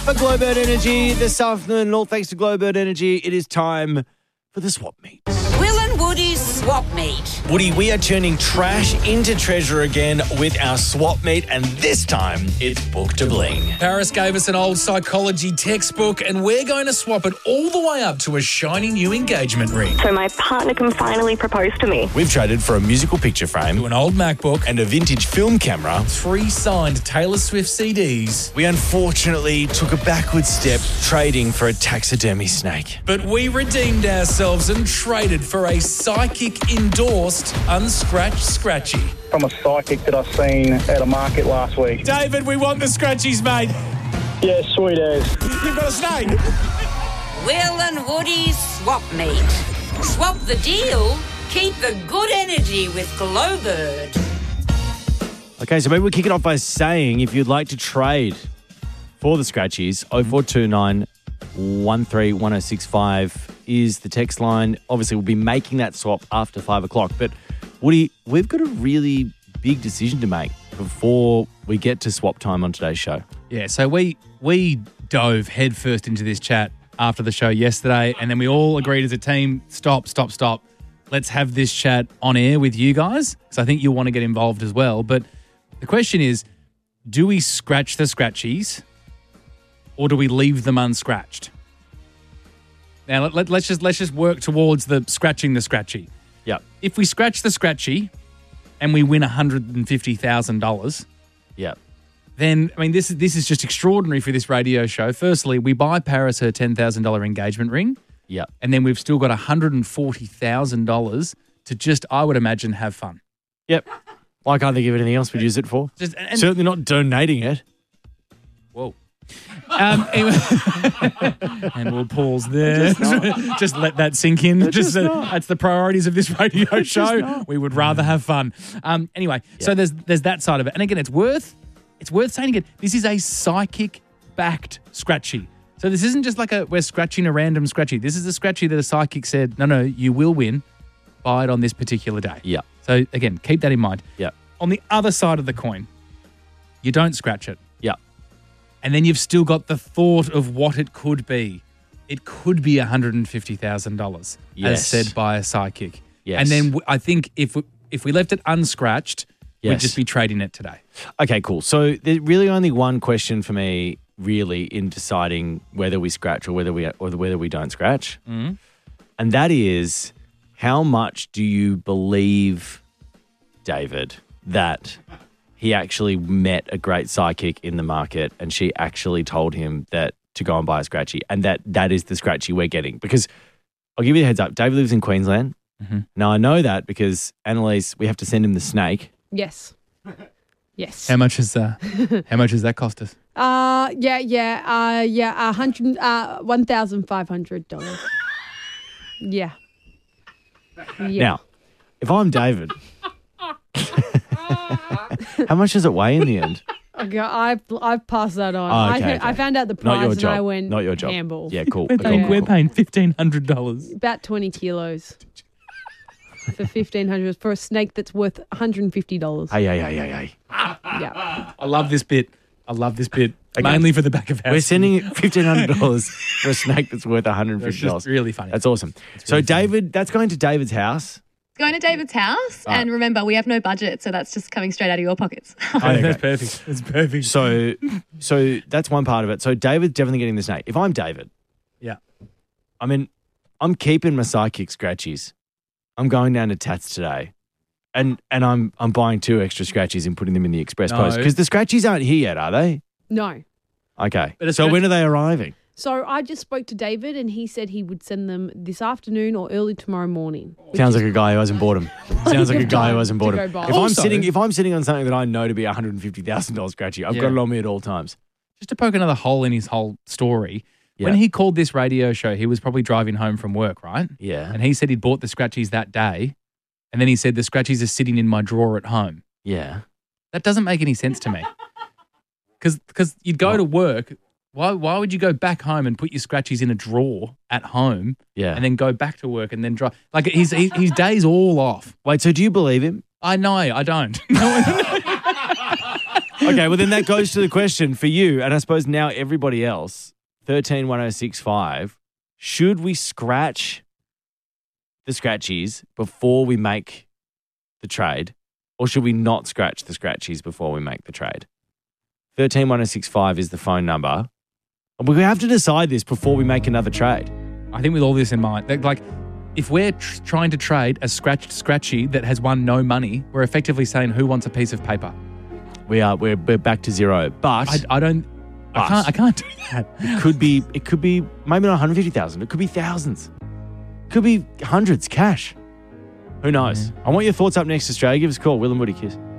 For Glowbird Energy this afternoon, all thanks to Glowbird Energy, it is time for the swap meet. Will and Woody's swap meet. Woody, we are turning trash into treasure again with our swap meet, and this time it's book to bling. Paris gave us an old psychology textbook, and we're going to swap it all the way up to a shiny new engagement ring. So my partner can finally propose to me. We've traded for a musical picture frame To an old MacBook and a vintage film camera. 3 signed Taylor Swift CDs. We unfortunately took a backward step trading for a taxidermy snake. But we redeemed ourselves and traded for a psychic-endorsed unscratched scratchy. From a psychic that I seen at a market last week. David, we want the scratchies, mate. Yeah, sweet as. You've got a snake. Will and Woody's swap meet. Swap the deal. Keep the good energy with Glowbird. Okay, so maybe we'll kick it off by saying if you'd like to trade for the scratchies, 0429 131065 is the text line. Obviously, we'll be making that swap after 5 o'clock. But, Woody, we've got a really big decision to make before we get to swap time on today's show. Yeah, so we dove headfirst into this chat after the show yesterday, and then we all agreed as a team, stop. Let's have this chat on air with you guys, because I think you'll want to get involved as well. But the question is, do we scratch the scratchies or do we leave them unscratched? Now, let's just work towards the scratching the scratchy. Yep. If we scratch the scratchy and we win $150,000, Yep. then, I mean, this is just extraordinary for this radio show. Firstly, we buy Paris her $10,000 engagement ring. Yep. And then we've still got $140,000 to just, I would imagine, have fun. Yep. Why can't they give anything else we'd use it for? Certainly not donating it. Whoa. Anyway, and we'll pause there. Just let that sink in. That's the priorities of this radio show. We would rather have fun. Anyway, so there's that side of it. And again, it's worth saying again, this is a psychic-backed scratchy. So this isn't just like we're scratching a random scratchy. This is a scratchy that a psychic said, no, you will win. Buy it on this particular day. Yeah. So again, keep that in mind. Yeah. On the other side of the coin, you don't scratch it. Yeah. And then you've still got the thought of what it could be. It could be $150,000, as said by a psychic. Yes. And then I think if we left it unscratched, we'd just be trading it today. Okay, cool. So there's really only one question for me, really, in deciding whether we scratch or whether we don't scratch. Mm-hmm. And that is, how much do you believe, David, that he actually met a great psychic in the market and she actually told him that to go and buy a scratchy, and that is the scratchy we're getting? Because I'll give you the heads up. David lives in Queensland. Mm-hmm. Now, I know that because, Annalise, we have to send him the snake. Yes. Yes. How much has that cost us? $1,500. Yeah. Now, if I'm David, how much does it weigh in the end? Okay, I've passed that on. Oh, okay, I found out the Not your price and job. I went Not your job. handball. Yeah, cool. We're paying $1,500. About 20 kilos for $1,500 for a snake that's worth $150. Hey. Yeah. I love this bit. Mainly for the back of house. We're sending $1,500 for a snake that's worth $150. It's just really funny. That's awesome. So, David, that's going to David's house. Going to David's house, and remember, we have no budget, so that's just coming straight out of your pockets. That's perfect. That's perfect. So that's one part of it. So David's definitely getting the snake. If I'm David, yeah, I mean, I'm keeping my psychic scratchies. I'm going down to Tats today, and I'm buying 2 extra scratchies and putting them in the express post because the scratchies aren't here yet, are they? No. Okay. So when are they arriving? So I just spoke to David and he said he would send them this afternoon or early tomorrow morning. Sounds like a guy who hasn't bought them. Sounds like a guy who hasn't bought to them. go buy. If I'm sitting on something that I know to be $150,000 scratchy, I've got it on me at all times. Just to poke another hole in his whole story, when he called this radio show, he was probably driving home from work, right? Yeah. And he said he'd bought the scratchies that day, and then he said the scratchies are sitting in my drawer at home. Yeah. That doesn't make any sense to me. Because you'd go to work. Why would you go back home and put your scratchies in a drawer at home and then go back to work and then drive? Like, his day's all off. Wait, so do you believe him? I know, I don't. Okay, well, then that goes to the question for you, and I suppose now everybody else, 131065, should we scratch the scratchies before we make the trade, or should we not scratch the scratchies before we make the trade? 131065 is the phone number. We have to decide this before we make another trade. I think with all this in mind, like if we're trying to trade a scratchy that has won no money, we're effectively saying who wants a piece of paper. We're back to zero, but I can't do that. It could be maybe not 150,000. It could be thousands. It could be hundreds cash. Who knows? I want your thoughts up next, Australia. Give us a call. Will and Woody, kiss.